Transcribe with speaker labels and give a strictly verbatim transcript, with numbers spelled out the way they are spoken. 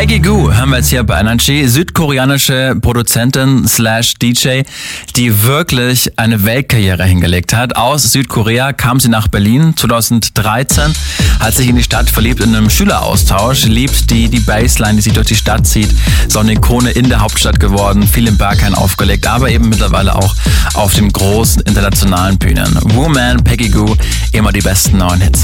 Speaker 1: Peggy Gou hören wir jetzt hier bei Energy, südkoreanische Produzentin slash D J, die wirklich eine Weltkarriere hingelegt hat. Aus Südkorea kam sie nach Berlin zweitausenddreizehn, hat sich in die Stadt verliebt in einem Schüleraustausch, liebt die, die Bassline, die sie durch die Stadt zieht, ist auch eine Ikone in der Hauptstadt geworden, viel im Berghain aufgelegt, aber eben mittlerweile auch auf den großen internationalen Bühnen. Woman, Peggy Gou, immer die besten neuen Hits.